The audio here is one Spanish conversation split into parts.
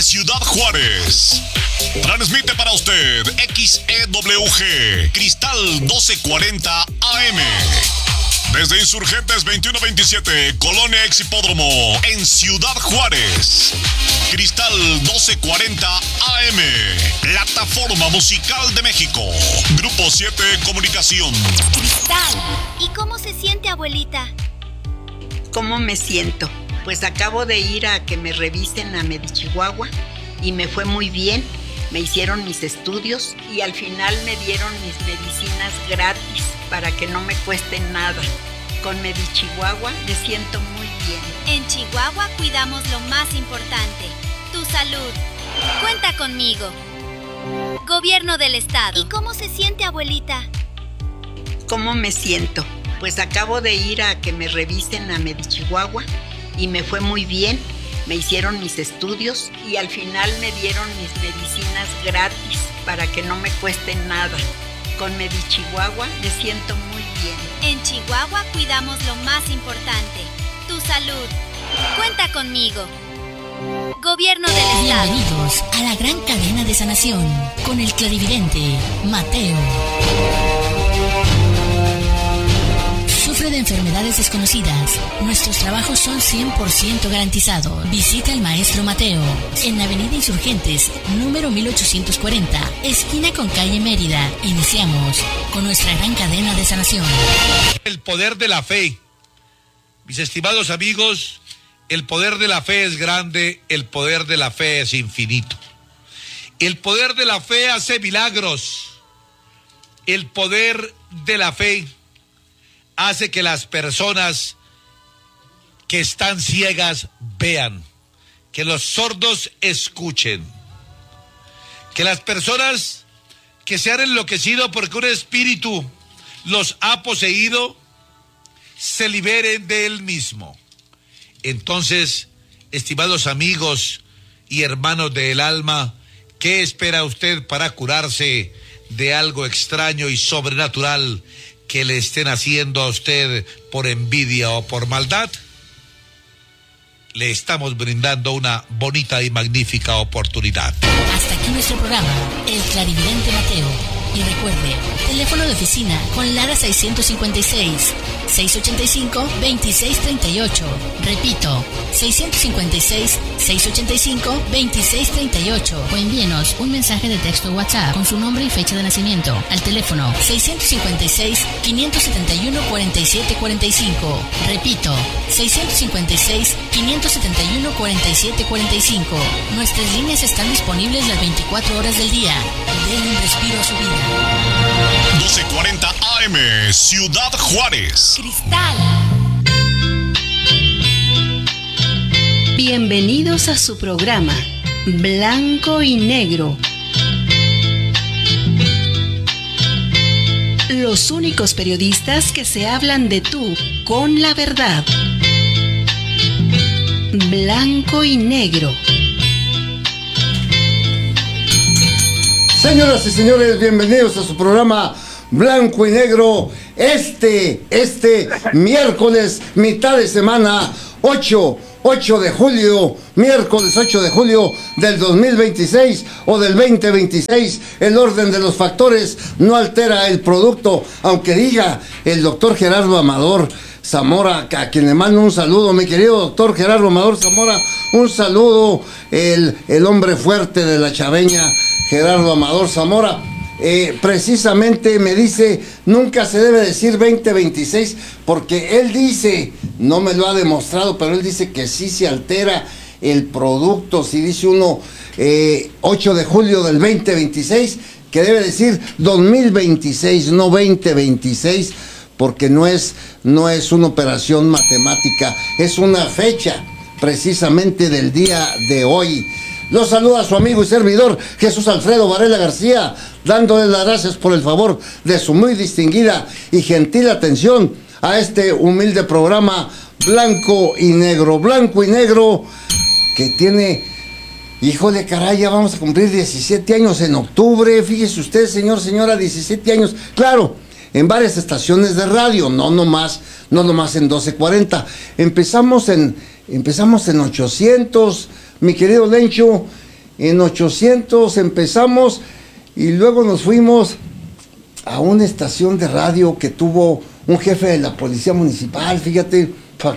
Ciudad Juárez. Transmite para usted XEWG Cristal 1240 AM. Desde Insurgentes 2127, Colonia Ex Hipódromo, en Ciudad Juárez. Cristal 1240 AM. Plataforma Musical de México. Grupo 7 Comunicación. Cristal. ¿Y cómo se siente, abuelita? ¿Cómo me siento? Pues acabo de ir a que me revisen a Medichihuahua y me fue muy bien. Me hicieron mis estudios y al final me dieron mis medicinas gratis para que no me cuesten nada. Con Medichihuahua me siento muy bien. En Chihuahua cuidamos lo más importante, tu salud. Cuenta conmigo. Gobierno del Estado. ¿Y cómo se siente, abuelita? ¿Cómo me siento? Pues acabo de ir a que me revisen a Medichihuahua y me fue muy bien. Me hicieron mis estudios y al final me dieron mis medicinas gratis para que no me cuesten nada. Con Medichihuahua me siento muy bien. En Chihuahua cuidamos lo más importante, tu salud. Cuenta conmigo. Gobierno del Estado. Bienvenidos a la gran cadena de sanación con el clarividente Mateo. Sufre de enfermedades desconocidas. Nuestros trabajos son 100% garantizados. Visita al maestro Mateo en Avenida Insurgentes, número 1840, esquina con calle Mérida. Iniciamos con nuestra gran cadena de sanación. El poder de la fe. Mis estimados amigos, el poder de la fe es grande, el poder de la fe es infinito. El poder de la fe hace milagros. El poder de la fe hace que las personas que están ciegas vean, que los sordos escuchen, que las personas que se han enloquecido porque un espíritu los ha poseído se liberen de él mismo. Entonces, estimados amigos y hermanos del alma, ¿qué espera usted para curarse de algo extraño y sobrenatural que le estén haciendo a usted por envidia o por maldad? Le estamos brindando una bonita y magnífica oportunidad. Hasta aquí nuestro programa, El Clarividente Mateo. Y recuerde, teléfono de oficina con Lara 656-685-2638. Repito, 656-685-2638. O envíenos un mensaje de texto WhatsApp con su nombre y fecha de nacimiento al teléfono 656-571-4745. Repito, 656-571-4745. Nuestras líneas están disponibles las 24 horas del día. Den un respiro a su vida. 1240 AM, Ciudad Juárez. Cristal. Bienvenidos a su programa Blanco y Negro. Los únicos periodistas que se hablan de tú con la verdad. Blanco y Negro. Señoras y señores, bienvenidos a su programa Blanco y Negro. Este miércoles, mitad de semana, 8 de julio, miércoles 8 de julio del 2026 o del 2026. El orden de los factores no altera el producto, aunque diga el doctor Gerardo Amador Zamora, a quien le mando un saludo, mi querido doctor Gerardo Amador Zamora, un saludo, el hombre fuerte de la chaveña, Gerardo Amador Zamora. Precisamente me dice, nunca se debe decir 2026, porque él dice, no me lo ha demostrado, pero él dice que sí se altera el producto. Si dice uno 8 de julio del 2026, que debe decir 2026, no 2026, porque no es una operación matemática, es una fecha precisamente del día de hoy. Los saluda su amigo y servidor Jesús Alfredo Varela García, dándole las gracias por el favor de su muy distinguida y gentil atención a este humilde programa Blanco y Negro. Blanco y Negro, que tiene, híjole caray, ya vamos a cumplir 17 años en octubre. Fíjese usted, señora, 17 años. Claro, en varias estaciones de radio, no nomás en 1240. Empezamos en 800, mi querido Lencho, En 800 empezamos y luego nos fuimos a una estación de radio que tuvo un jefe de la policía municipal, fíjate,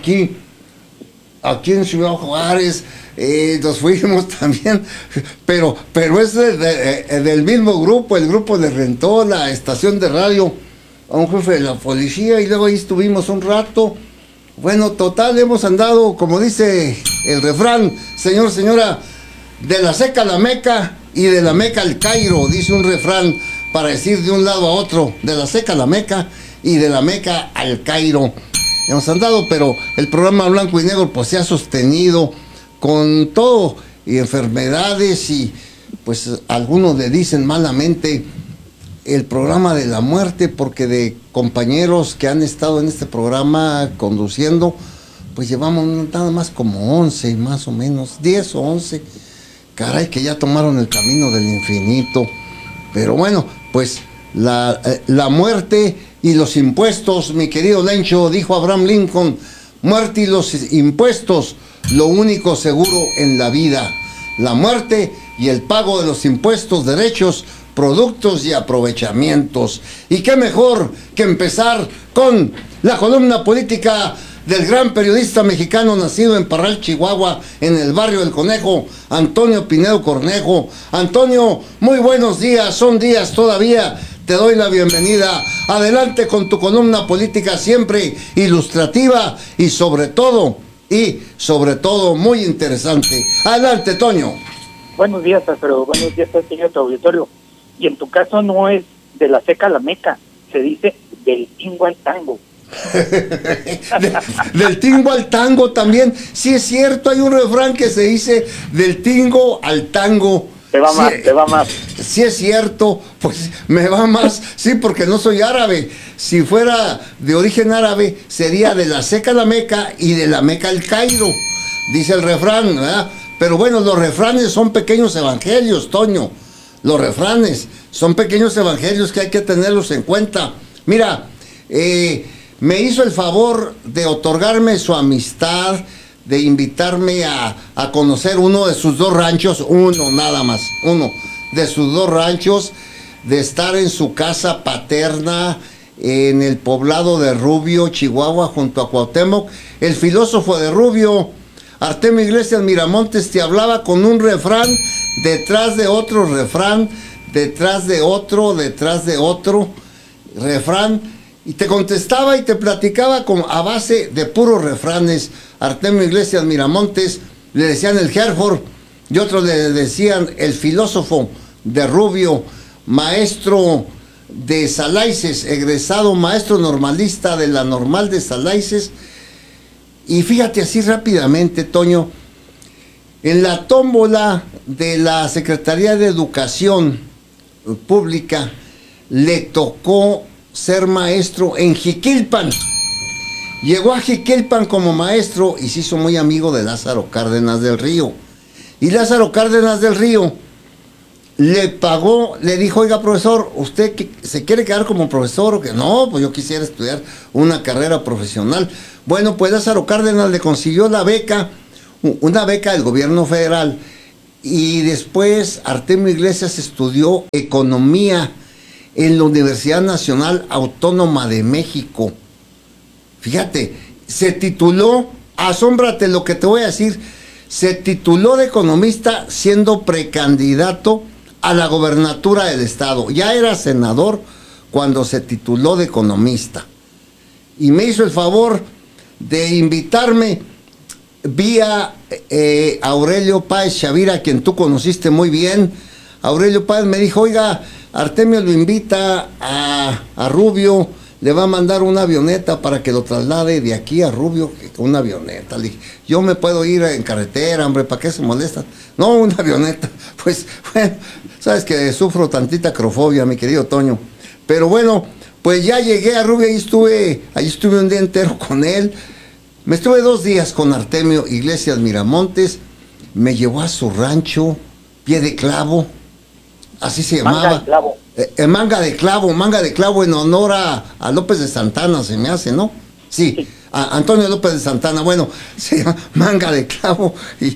aquí en Ciudad Juárez, nos fuimos también, pero es del mismo grupo, el grupo le rentó la estación de radio a un jefe de la policía y luego ahí estuvimos un rato. Bueno, total, hemos andado, como dice el refrán, señor, señora, de la Seca a la Meca y de la Meca al Cairo, dice un refrán para decir de un lado a otro, de la Seca a la Meca y de la Meca al Cairo. Hemos andado, pero el programa Blanco y Negro pues se ha sostenido con todo y enfermedades y pues algunos le dicen malamente el programa de la muerte, porque de compañeros que han estado en este programa conduciendo, pues llevamos nada más como 11, más o menos, 10 o 11. Caray, que ya tomaron el camino del infinito. Pero bueno, pues la muerte y los impuestos, mi querido Lencho, dijo Abraham Lincoln, muerte y los impuestos, lo único seguro en la vida. La muerte y el pago de los impuestos, derechos, productos y aprovechamientos. Y qué mejor que empezar con la columna política del gran periodista mexicano nacido en Parral, Chihuahua, en el barrio del Conejo, Antonio Pinedo Cornejo. Antonio, muy buenos días, son días todavía, te doy la bienvenida. Adelante con tu columna política siempre ilustrativa y sobre todo muy interesante. Adelante, Toño. Buenos días, Alfredo, buenos días, señor tu auditorio. Y en tu caso no es de la Seca a la Meca, se dice del tingo al tango. Del tingo al tango también. Sí es cierto, hay un refrán que se dice del tingo al tango. Te va más. Sí es cierto, pues me va más, sí, porque no soy árabe. Si fuera de origen árabe, sería de la Seca a la Meca y de la Meca al Cairo, dice el refrán, ¿verdad? Pero bueno, los refranes son pequeños evangelios, Toño. Los refranes son pequeños evangelios que hay que tenerlos en cuenta. Mira, me hizo el favor de otorgarme su amistad, de invitarme a conocer uno de sus 2 ranchos, uno nada más, uno de sus 2 ranchos, de estar en su casa paterna en el poblado de Rubio, Chihuahua, junto a Cuauhtémoc. El filósofo de Rubio, Artemio Iglesias Miramontes, te hablaba con un refrán, detrás de otro refrán, detrás de otro refrán, y te contestaba y te platicaba a base de puros refranes. Artemio Iglesias Miramontes le decían el Herford y otros le decían el filósofo de Rubio, maestro de Salaices, egresado maestro normalista de la Normal de Salaices. Y fíjate así rápidamente, Toño, en la tómbola de la Secretaría de Educación Pública le tocó ser maestro en Jiquilpan. Llegó a Jiquilpan como maestro y se hizo muy amigo de Lázaro Cárdenas del Río. Y Lázaro Cárdenas del Río le pagó, le dijo, oiga, profesor, ¿usted se quiere quedar como profesor o qué? No, pues yo quisiera estudiar una carrera profesional. Bueno, pues Lázaro Cárdenas le consiguió la beca, una beca del gobierno federal, y después Artemio Iglesias estudió economía en la Universidad Nacional Autónoma de México. Fíjate, se tituló, asómbrate lo que te voy a decir, se tituló de economista siendo precandidato a la gobernatura del estado. Ya era senador cuando se tituló de economista. Y me hizo el favor de invitarme vía Aurelio Páez Chavira, quien tú conociste muy bien. Aurelio Páez me dijo, oiga, Artemio lo invita a Rubio, le va a mandar una avioneta para que lo traslade de aquí a Rubio, una avioneta. Le dije, yo me puedo ir en carretera, hombre, ¿para qué se molestan? No, una avioneta. Pues, bueno, sabes que sufro tantita acrofobia, mi querido Toño. Pero bueno, pues ya llegué a Rubio, ahí estuve un día entero con él. Me estuve 2 días con Artemio Iglesias Miramontes, me llevó a su rancho, Pie de Clavo, así se llamaba. Manga de Clavo en honor a López de Santana, se me hace, ¿no? Sí, a Antonio López de Santana. Bueno, se llama Manga de Clavo y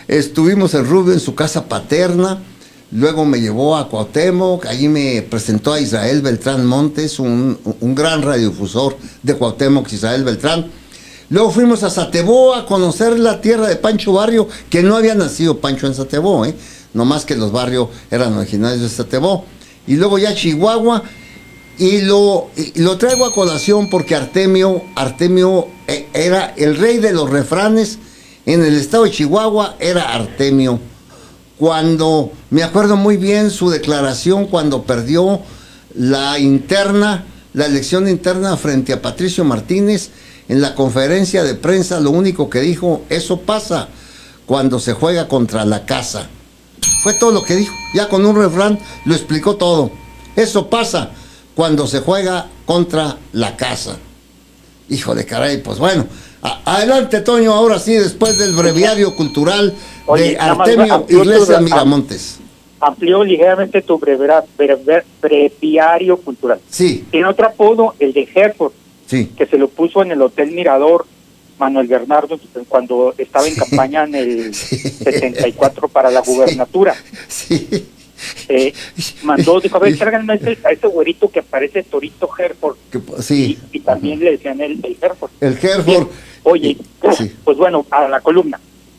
Estuvimos en Rubio, en su casa paterna. Luego me llevó a Cuauhtémoc, allí me presentó a Israel Beltrán Montes, un gran radiodifusor de Cuauhtémoc, Israel Beltrán. Luego fuimos a Satebó a conocer la tierra de Pancho Barrio, que no había nacido Pancho en Satebó, nomás que los barrios eran originarios de Satebó. Y luego ya Chihuahua, y lo traigo a colación porque Artemio era el rey de los refranes en el estado de Chihuahua, era Artemio. Cuando, me acuerdo muy bien su declaración cuando perdió la elección interna frente a Patricio Martínez, en la conferencia de prensa lo único que dijo: eso pasa cuando se juega contra la casa. Fue todo lo que dijo, ya con un refrán lo explicó todo. Eso pasa cuando se juega contra la casa. Hijo de caray, pues bueno. Adelante, Toño, ahora sí, después del breviario cultural de Artemio Iglesias Miramontes. Amplió ligeramente tu breviario cultural. Sí. Tiene otro apodo, el de Hereford, sí, que se lo puso en el Hotel Mirador Manuel Bernardo cuando estaba en campaña en el 74 para la gubernatura. Sí. Dijo, a ver, tráiganme a ese güerito que parece Torito Hereford. Sí. Y también le decían el Hereford. El Hereford. Oye, sí. Pues bueno, a la columna.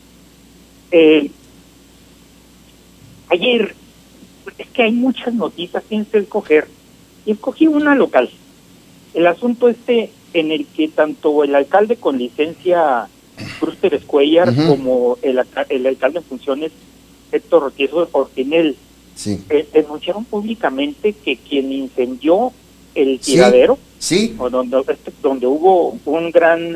Ayer, es que hay muchas noticias, tienes que escoger. Y escogí una local. El asunto en el que tanto el alcalde con licencia Cruz Pérez Cuellar como el alcalde en funciones Héctor Ortinel denunciaron públicamente que quien incendió el tiradero, o donde hubo un gran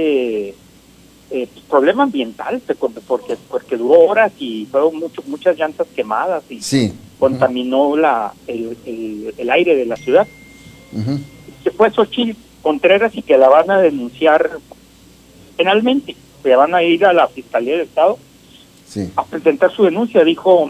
problema ambiental, porque duró horas y fueron muchas llantas quemadas y contaminó el aire de la ciudad. Que fue Xochitl Contreras y que la van a denunciar penalmente, que van a ir a la Fiscalía del Estado a presentar su denuncia, dijo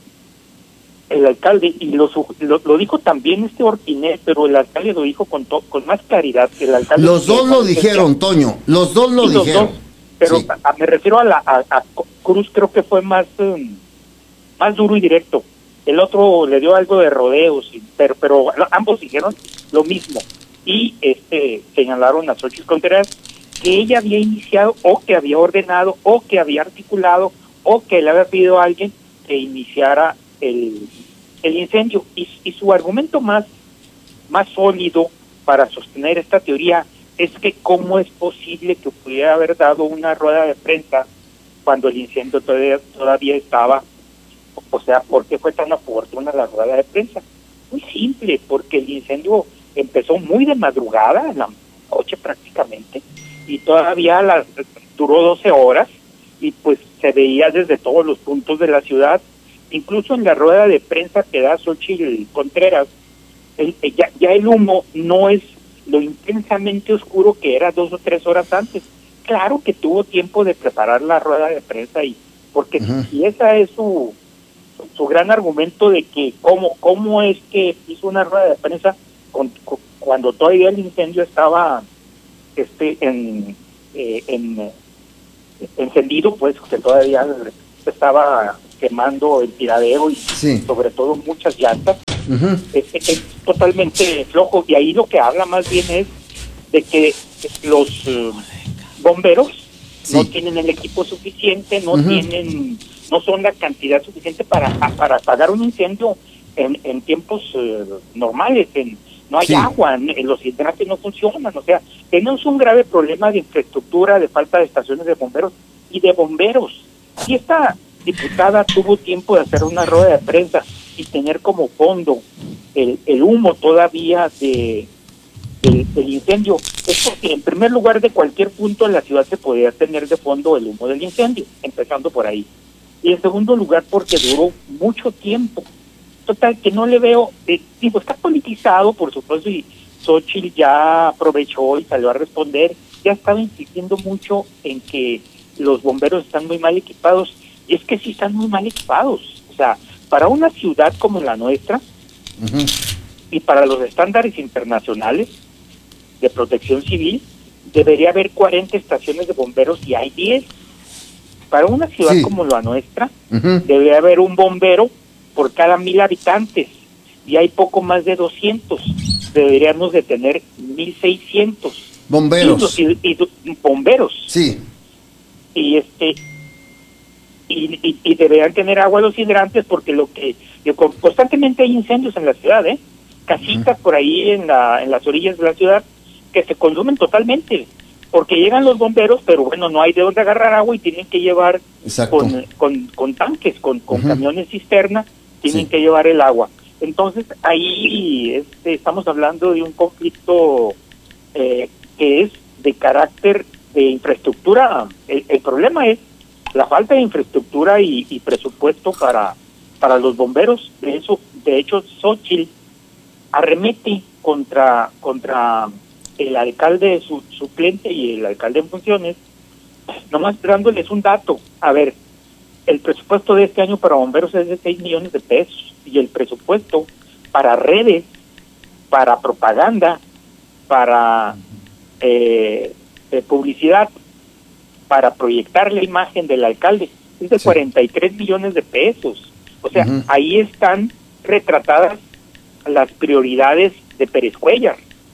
el alcalde, y lo dijo también Ortinel, pero el alcalde lo dijo con más claridad que el alcalde. Los dos lo dijeron, Toño, los dos lo dijeron. Pero me refiero a Cruz, creo que fue más duro y directo. El otro le dio algo de rodeos, pero ambos dijeron lo mismo. Y señalaron a Xochitl Contreras que ella había iniciado, o que había ordenado, o que había articulado, o que le había pedido a alguien que iniciara el incendio. Y su argumento más sólido para sostener esta teoría es que cómo es posible que pudiera haber dado una rueda de prensa cuando el incendio todavía estaba. O sea, ¿por qué fue tan oportuna la rueda de prensa? Muy simple, porque el incendio empezó muy de madrugada, en la noche prácticamente, y todavía duró 12 horas, y pues se veía desde todos los puntos de la ciudad. Incluso en la rueda de prensa que da Xochitl Contreras, ya el humo no es lo intensamente oscuro que era 2 o 3 horas antes. Claro que tuvo tiempo de preparar la rueda de prensa, y porque si esa es su gran argumento de que cómo es que hizo una rueda de prensa cuando todavía el incendio estaba encendido, pues que todavía estaba quemando el tiradero y sobre todo muchas llantas. Es totalmente flojo, y ahí lo que habla más bien es de que los bomberos no tienen el equipo suficiente, no son la cantidad suficiente para apagar un incendio en tiempos normales. No hay agua, los hidrantes no funcionan, o sea, tenemos un grave problema de infraestructura, de falta de estaciones de bomberos y de bomberos. Si esta diputada tuvo tiempo de hacer una rueda de prensa y tener como fondo el humo todavía del incendio, es porque en primer lugar de cualquier punto en la ciudad se podía tener de fondo el humo del incendio, empezando por ahí. Y en segundo lugar porque duró mucho tiempo. Total, que no le veo, está politizado, por supuesto, y Xochitl ya aprovechó y salió a responder. Ya estaba insistiendo mucho en que los bomberos están muy mal equipados, y es que sí están muy mal equipados. O sea, para una ciudad como la nuestra, y para los estándares internacionales de protección civil, debería haber 40 estaciones de bomberos y hay 10. Para una ciudad Sí. como la nuestra, Ujú. debe haber un bombero por cada 1,000 habitantes, y hay poco más de 200. Deberíamos de tener 1,600 Bomberos. y bomberos, Sí. y deberían tener agua los hidrantes, porque constantemente hay incendios en la ciudad, casitas por ahí en las orillas de la ciudad que se consumen totalmente, porque llegan los bomberos, pero bueno, no hay de dónde agarrar agua y tienen que llevar Exacto. con tanques, con Ujú. camiones cisterna, tienen Sí. que llevar el agua. Entonces ahí estamos hablando de un conflicto que es de carácter de infraestructura. El problema es la falta de infraestructura y presupuesto para los bomberos. De hecho, Xóchitl arremete contra el alcalde suplente y el alcalde en funciones, nomás dándoles un dato. A ver, el presupuesto de este año para bomberos es de 6 millones de pesos, y el presupuesto para redes, para propaganda, para publicidad, para proyectar la imagen del alcalde, es de 43 millones de pesos. O sea, Ujú. ahí están retratadas las prioridades de Pérez Cuéllar.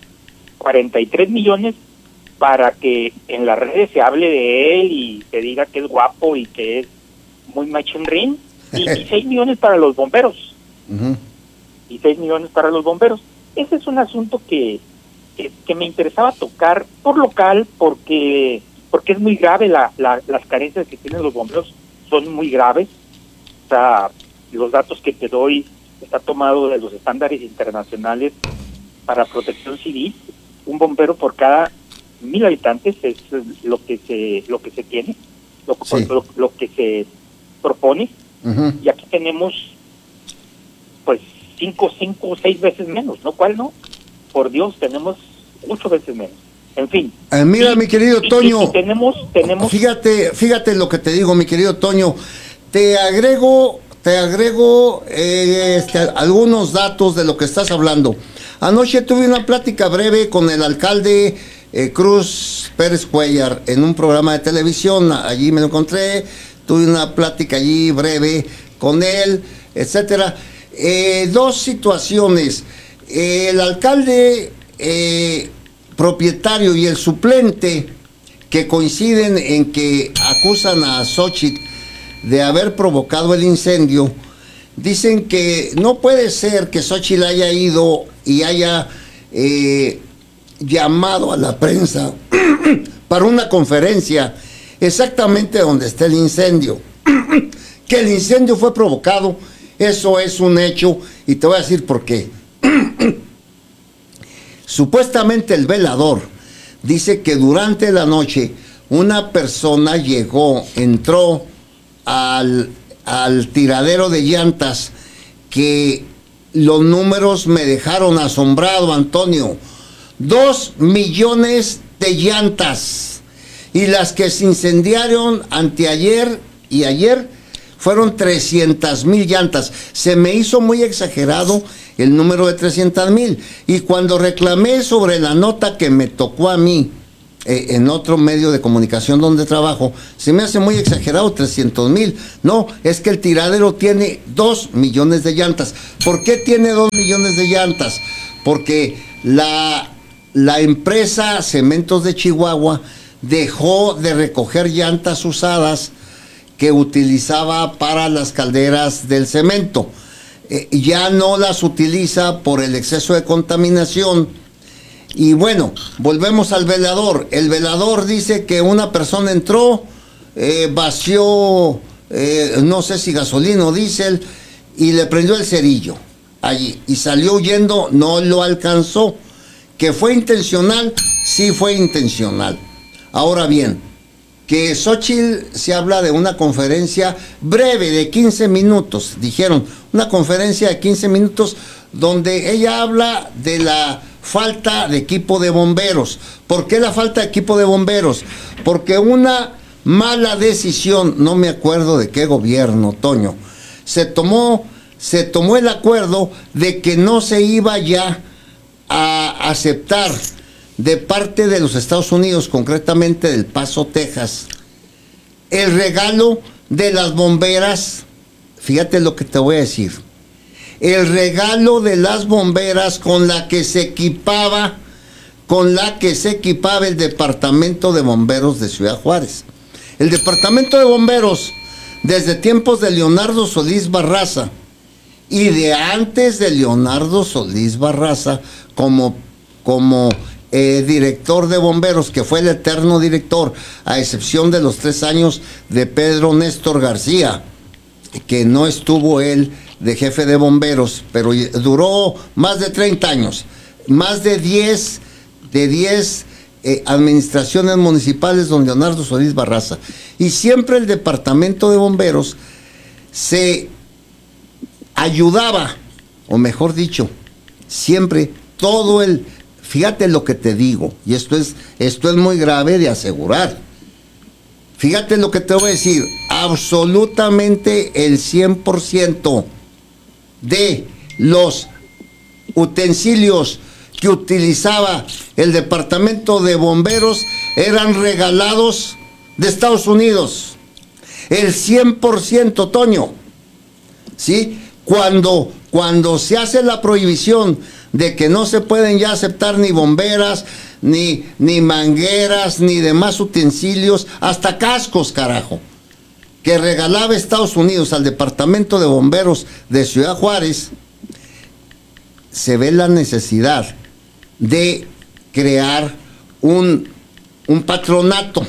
43 millones para que en las redes se hable de él y se diga que es guapo y que es muy machonrín, y 6 millones para los bomberos. Ujú. Y 6 millones para los bomberos. Ese es un asunto que me interesaba tocar por local, porque es muy grave, las carencias que tienen los bomberos son muy graves. O sea, los datos que te doy está tomado de los estándares internacionales para protección civil. Un bombero por cada 1,000 habitantes es lo que se tiene, Sí. lo que se propone. Ujú. Y aquí tenemos pues 5 o 6 veces menos, ¿no? ¿Cuál no? Por Dios, tenemos 8 veces menos. En fin. Mira, mi querido Toño, tenemos fíjate lo que te digo, mi querido Toño. Te agrego algunos datos de lo que estás hablando. Anoche tuve una plática breve con el alcalde Cruz Pérez Cuéllar en un programa de televisión. Allí me lo encontré, tuve una plática allí breve con él, etcétera. Dos situaciones. El alcalde propietario y el suplente, que coinciden en que acusan a Xóchitl de haber provocado el incendio, dicen que no puede ser que Xóchitl haya ido y haya llamado a la prensa para una conferencia exactamente donde está el incendio. Que el incendio fue provocado, eso es un hecho, y te voy a decir por qué. Supuestamente el velador dice que durante la noche una persona entró al tiradero de llantas, que los números me dejaron asombrado, Antonio. 2 millones de llantas, y las que se incendiaron anteayer y ayer fueron 300,000 llantas. Se me hizo muy exagerado el número de 300,000, y cuando reclamé sobre la nota que me tocó a mí en otro medio de comunicación donde trabajo, se me hace muy exagerado 300,000. No, es que el tiradero tiene 2 millones de llantas. ¿Por qué tiene 2 millones de llantas? Porque la empresa Cementos de Chihuahua dejó de recoger llantas usadas que utilizaba para las calderas del cemento. Ya no las utiliza por el exceso de contaminación. Y bueno, volvemos al velador. El velador dice que una persona entró, vació, no sé si gasolina o diésel, y le prendió el cerillo allí y salió huyendo. No lo alcanzó. ¿Que fue intencional? Sí fue intencional. Ahora bien, que Xóchitl, se habla de una conferencia breve de 15 minutos, dijeron, una conferencia de 15 minutos donde ella habla de la falta de equipo de bomberos. ¿Por qué la falta de equipo de bomberos? Porque una mala decisión, no me acuerdo de qué gobierno, Toño, se tomó el acuerdo de que no se iba ya a aceptar de parte de los Estados Unidos, concretamente del Paso, Texas, el regalo de las bomberas, fíjate lo que te voy a decir, el regalo de las bomberas con la que se equipaba el Departamento de Bomberos de Ciudad Juárez. El Departamento de Bomberos, desde tiempos de Leonardo Solís Barraza y de antes de Leonardo Solís Barraza, como director de bomberos, que fue el eterno director, a excepción de los 3 años de Pedro Néstor García, que no estuvo él de jefe de bomberos, pero duró más de 30 años, más de 10 administraciones municipales don Leonardo Solís Barraza. Y siempre el Departamento de Bomberos se ayudaba, o mejor dicho, siempre fíjate lo que te digo, y esto es muy grave de asegurar. Fíjate lo que te voy a decir, absolutamente el 100% de los utensilios que utilizaba el Departamento de Bomberos eran regalados de Estados Unidos. El 100%, Toño. ¿Sí? Cuando se hace la prohibición de que no se pueden ya aceptar ni bomberas, ni mangueras, ni demás utensilios, hasta cascos, carajo, que regalaba Estados Unidos al Departamento de Bomberos de Ciudad Juárez, se ve la necesidad de crear un patronato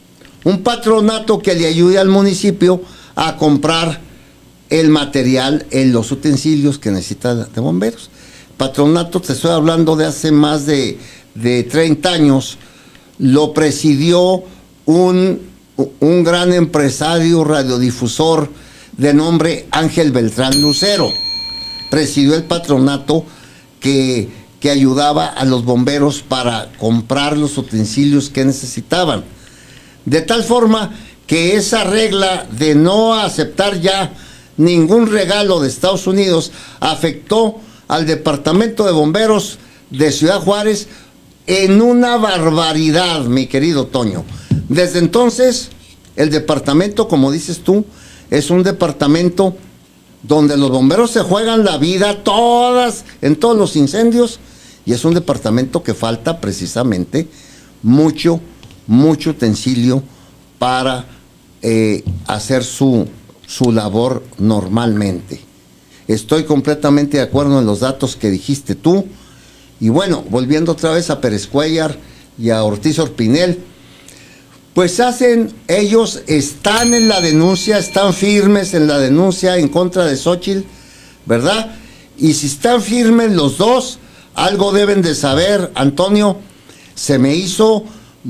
que le ayude al municipio a comprar el material, los utensilios que necesita de bomberos. Patronato, te estoy hablando de hace más de 30 años, lo presidió un gran empresario radiodifusor de nombre Ángel Beltrán Lucero. Presidió el patronato que ayudaba a los bomberos para comprar los utensilios que necesitaban. De tal forma que esa regla de no aceptar ya ningún regalo de Estados Unidos afectó al Departamento de Bomberos de Ciudad Juárez en una barbaridad, mi querido Toño. Desde entonces, el departamento, como dices tú, es un departamento donde los bomberos se juegan la vida en todos los incendios, y es un departamento que falta precisamente mucho utensilio para hacer su labor normalmente. Estoy completamente de acuerdo en los datos que dijiste tú. Y bueno, volviendo otra vez a Pérez Cuéllar y a Ortiz Orpinel, pues ellos están en la denuncia, están firmes en la denuncia en contra de Xóchitl, ¿verdad? Y si están firmes los dos, algo deben de saber, Antonio. Se me hizo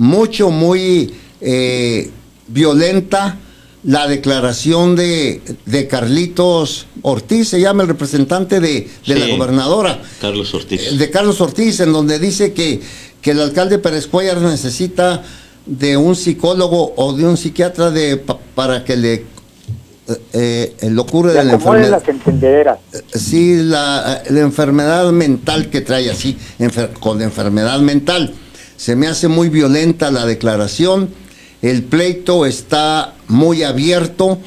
muy violenta la declaración de Carlitos Ortiz, se llama el representante de la gobernadora. Carlos Ortiz. De Carlos Ortiz, en donde dice que el alcalde Pérez Cuéllar necesita de un psicólogo o de un psiquiatra para que le cure de la enfermedad. Las entendederas. Sí, la enfermedad mental que trae, así, con enfermedad mental. Se me hace muy violenta la declaración. El pleito está muy abierto.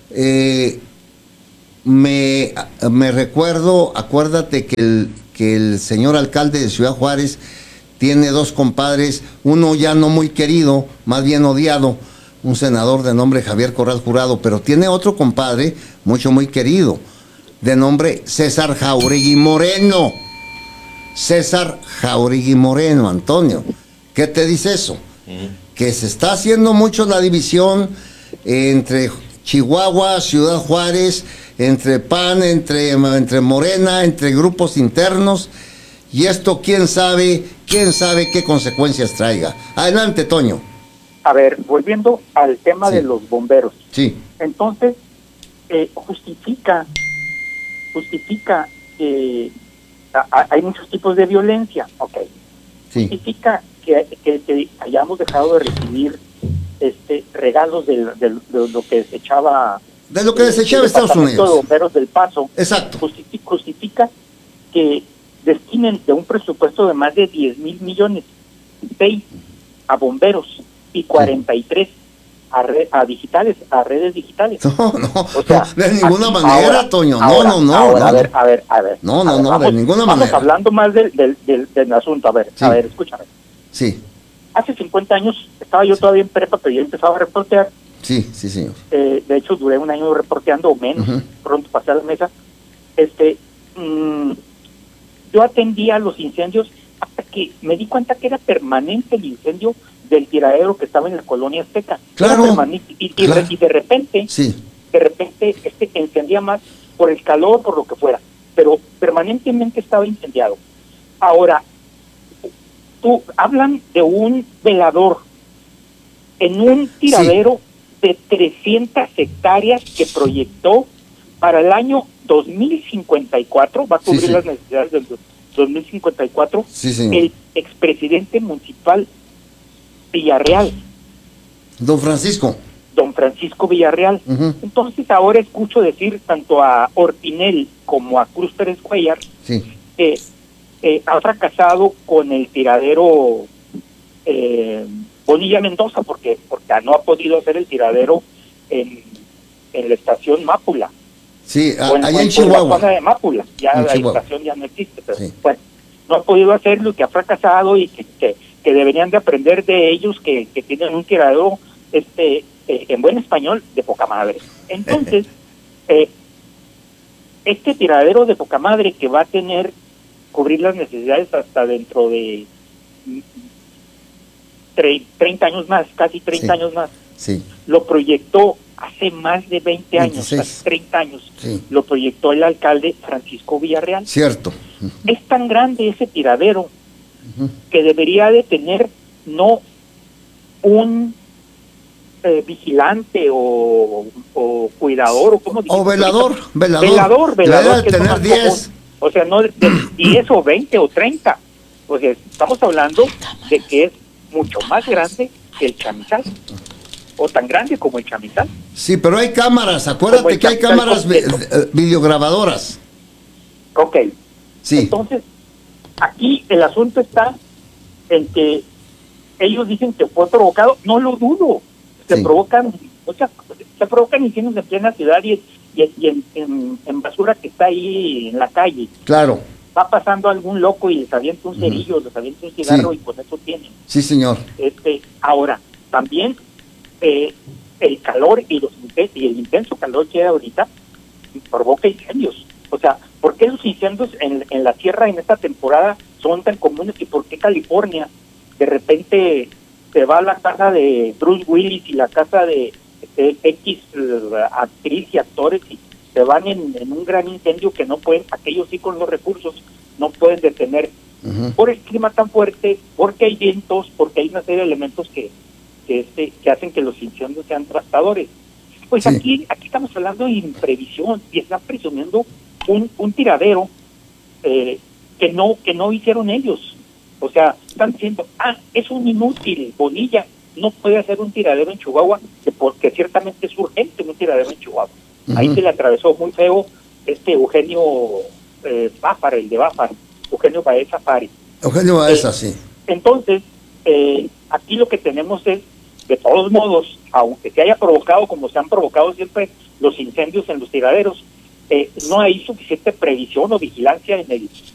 Me recuerdo, acuérdate que el señor alcalde de Ciudad Juárez tiene 2 compadres, uno ya no muy querido, más bien odiado, un senador de nombre Javier Corral Jurado, pero tiene otro compadre muy querido, de nombre César Jauregui Moreno. César Jauregui Moreno, Antonio. ¿Qué te dice eso? Que se está haciendo mucho la división entre Chihuahua, Ciudad Juárez, entre PAN, entre Morena, entre grupos internos, y esto quién sabe qué consecuencias traiga. Adelante, Toño. A ver, volviendo al tema de los bomberos. Sí. Entonces, justifica que hay muchos tipos de violencia, ok. Sí. Justifica que hayamos dejado de recibir regalos de lo que desechaba Estados Unidos. De bomberos del Paso. Exacto. Justifica que destinen de un presupuesto de más de 10,000 millones, 6 a bomberos y 43 a digitales, a redes digitales. No, O sea, de ninguna aquí, manera, ahora, Toño. ahora, No. A ver. No, Vamos, de ninguna vamos manera. hablando más del asunto. Sí. A ver, escúchame. Sí, Hace 50 años estaba yo todavía en prepa, pero ya empezaba a reportear. sí, señor. De hecho, duré un año reporteando o menos. Ujú. Pronto pasé a la mesa. Yo atendía los incendios hasta que me di cuenta que era permanente el incendio del tiradero que estaba en la colonia Azteca. Claro, Era permanente. Y de repente, Sí, encendía más por el calor, por lo que fuera, pero permanentemente estaba incendiado. Ahora, hablan de un velador en un tiradero de 300 hectáreas que proyectó para el año 2054, va a cubrir Sí. las necesidades del 2054, Sí, señor. el expresidente municipal Villarreal, Don Francisco. don Francisco Villarreal. Ujú. Entonces ahora escucho decir tanto a Orpinel como a Cruz Pérez Cuellar Sí, que ha fracasado con el tiradero Bonilla Mendoza porque no ha podido hacer el tiradero en la estación Mápula. sí, O allá en la Chihuahua. zona de Mápula, ya En la Chihuahua. estación ya no existe, pero Sí. bueno, no ha podido hacerlo y que ha fracasado y que deberían de aprender de ellos que tienen un tiradero en buen español de poca madre. Entonces, este tiradero de poca madre que va a cubrir las necesidades hasta dentro de 30 años más, casi 30 Sí. años más, Sí, lo proyectó hace más de 20 años, 26. casi 30 años, Sí. lo proyectó el alcalde Francisco Villarreal. cierto. Es tan grande ese tiradero que debería de tener no un vigilante o cuidador o como O velador. velador Debe que es lo tener más 10. común. O sea, no de 10 o 20 o 30. O sea, estamos hablando de que es mucho más grande que el chamizal, o tan grande como el chamizal. Sí, pero hay cámaras. Como Acuérdate el que hay capital cámaras completo. videograbadoras. Ok. Sí, Entonces, aquí el asunto está en que ellos dicen que fue provocado, no lo dudo, se Sí. provocan incendios en plena ciudad y en basura que está ahí en la calle. claro. Va pasando algún loco y les avienta un cerillo, les avienta un cigarro Sí. y con eso tienen. Sí, señor. Ahora, también el calor y el intenso calor que hay ahorita provoca incendios. O sea, ¿por qué los incendios en la tierra en esta temporada son tan comunes y por qué California de repente se va a la casa de Bruce Willis y la casa de X actriz y actores y se van en un gran incendio que no pueden, aquellos sí con los recursos, no pueden detener por el clima tan fuerte, porque hay vientos, porque hay una serie de elementos que hacen que los incendios sean devastadores. Pues Sí. aquí estamos hablando de imprevisión y están presumiendo un tiradero que no hicieron ellos. O sea, están diciendo, es un inútil, Bonilla no puede hacer un tiradero en Chihuahua, porque ciertamente es urgente un tiradero en Chihuahua. Ahí se le atravesó muy feo Eugenio Báfara, el de Báfara, Eugenio Baeza Fari. Eugenio Baeza, sí. Entonces, aquí lo que tenemos es, de todos modos, aunque se haya provocado, como se han provocado siempre los incendios en los tiraderos, no hay suficiente previsión o vigilancia